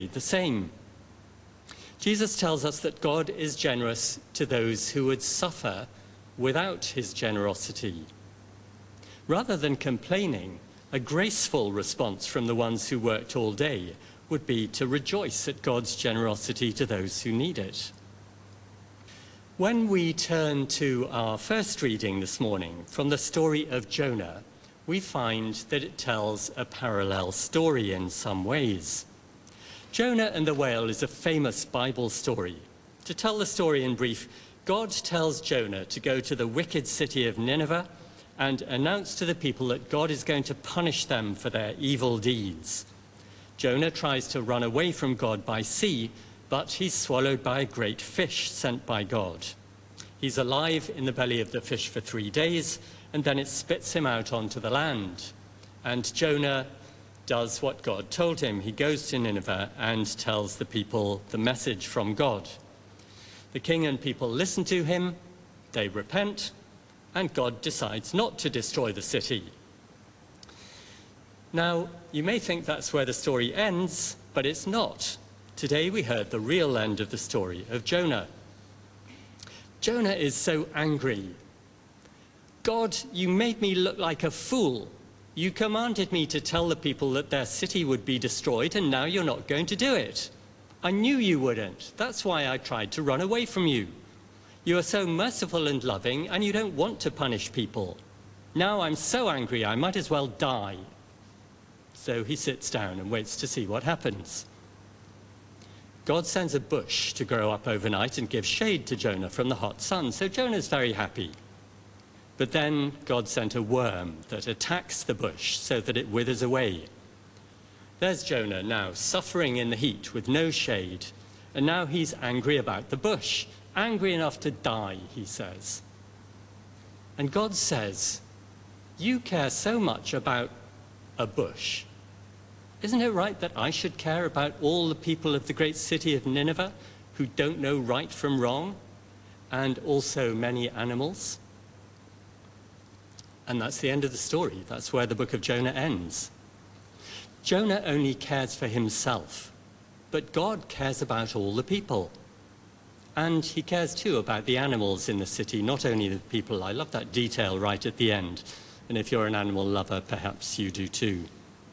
the same. Jesus tells us that God is generous to those who would suffer without his generosity. Rather than complaining, a graceful response from the ones who worked all day would be to rejoice at God's generosity to those who need it. When we turn to our first reading this morning from the story of Jonah, we find that it tells a parallel story in some ways. Jonah and the whale is a famous Bible story. To tell the story in brief, God tells Jonah to go to the wicked city of Nineveh and announce to the people that God is going to punish them for their evil deeds. Jonah tries to run away from God by sea, but he's swallowed by a great fish sent by God. He's alive in the belly of the fish for 3 days, and then it spits him out onto the land. And Jonah does what God told him. He goes to Nineveh and tells the people the message from God. The king and people listen to him, they repent, and God decides not to destroy the city. Now, you may think that's where the story ends, but it's not. Today we heard the real end of the story of Jonah. Jonah is so angry. God, you made me look like a fool. You commanded me to tell the people that their city would be destroyed, and now you're not going to do it. I knew you wouldn't. That's why I tried to run away from you. You are so merciful and loving, and you don't want to punish people. Now I'm so angry, I might as well die. So he sits down and waits to see what happens. God sends a bush to grow up overnight and give shade to Jonah from the hot sun, so Jonah's very happy. But then God sent a worm that attacks the bush so that it withers away. There's Jonah now suffering in the heat with no shade, and now he's angry about the bush, angry enough to die, he says. And God says, you care so much about a bush. Isn't it right that I should care about all the people of the great city of Nineveh who don't know right from wrong, and also many animals? And that's the end of the story. That's where the book of Jonah ends. Jonah only cares for himself, but God cares about all the people. And he cares too about the animals in the city, not only the people. I love that detail right at the end. And if you're an animal lover, perhaps you do too.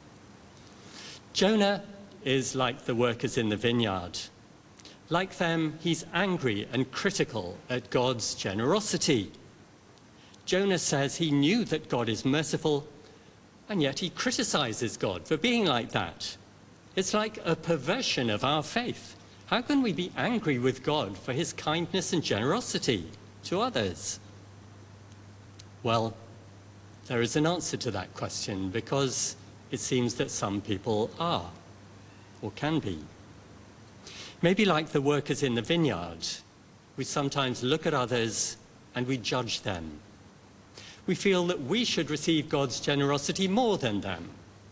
Jonah is like the workers in the vineyard. Like them, he's angry and critical at God's generosity. Jonah says he knew that God is merciful, and yet he criticizes God for being like that. It's like a perversion of our faith. How can we be angry with God for his kindness and generosity to others? Well, there is an answer to that question, because it seems that some people are, or can be. Maybe like the workers in the vineyard, we sometimes look at others and we judge them. We feel that we should receive God's generosity more than them.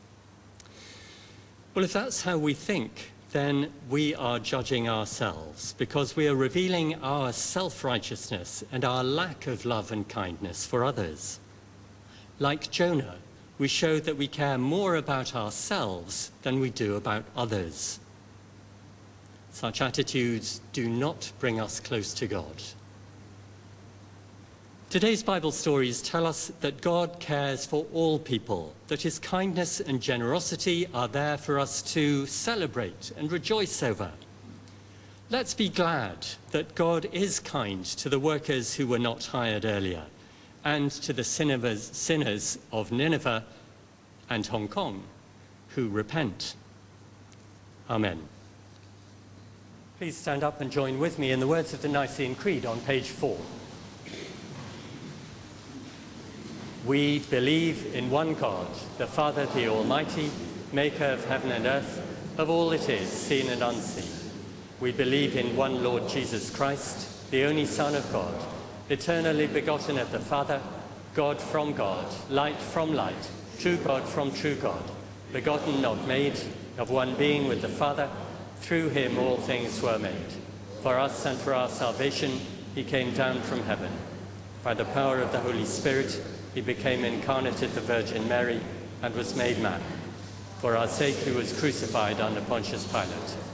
Well, if that's how we think, then we are judging ourselves, because we are revealing our self-righteousness and our lack of love and kindness for others. Like Jonah, we show that we care more about ourselves than we do about others. Such attitudes do not bring us close to God. Today's Bible stories tell us that God cares for all people, that his kindness and generosity are there for us to celebrate and rejoice over. Let's be glad that God is kind to the workers who were not hired earlier, and to the sinners of Nineveh and Hong Kong who repent. Amen. Please stand up and join with me in the words of the Nicene Creed on page 4. We believe in one God, the Father, the Almighty, maker of heaven and earth, of all that is, seen and unseen. We believe in one Lord Jesus Christ, the only Son of God, eternally begotten of the Father, God from God, light from light, true God from true God, begotten, not made, of one being with the Father. Through him all things were made. For us and for our salvation he came down from heaven. By the power of the Holy Spirit he became incarnate of the Virgin Mary and was made man. For our sake, he was crucified under Pontius Pilate.